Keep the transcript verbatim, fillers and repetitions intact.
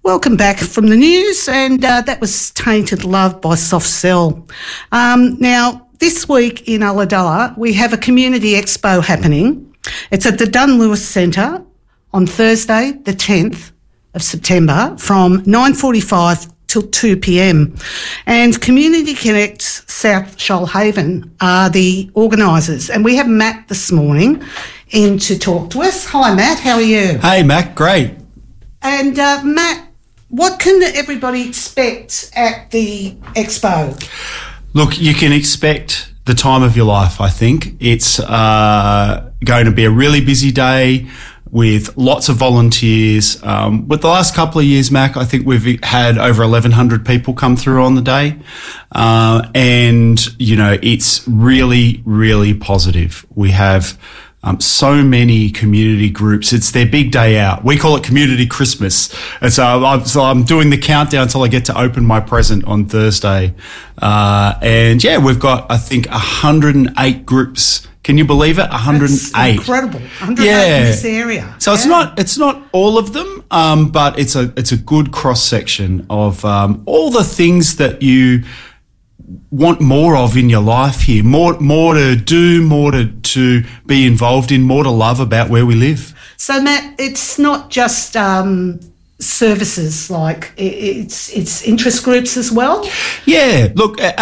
Welcome back from the news, and uh, that was Tainted Love by Soft Cell. Um, now, this week in Ulladulla, we have a community expo happening. It's at the Dunn Lewis Centre on Thursday, the tenth of September, from nine forty-five till two p.m. And Community Connect South Shoalhaven are the organisers. And we have Matt this morning in to talk to us. Hi, Matt. How are you? Hey, Matt. Great. And uh, Matt, what can everybody expect at the expo? Look, you can expect the time of your life, I think. It's uh, going to be a really busy day with lots of volunteers. Um, with the last couple of years, Mac, I think we've had over eleven hundred people come through on the day. Uh, and, you know, it's really, really positive. We have Um, so many community groups. It's their big day out. We call it Community Christmas. And so I'm, so I'm doing the countdown till I get to open my present on Thursday. Uh, and yeah, we've got, I think, one hundred eight groups. Can you believe it? one hundred eight. That's incredible. one hundred eight yeah. in this area. So it's yeah. not it's not all of them, um, but it's a it's a good cross section of um, all the things that you want more of in your life here, more more to do, more to, to be involved in, more to love about where we live. So, Matt, it's not just um, services, like it's it's interest groups as well? Yeah, look,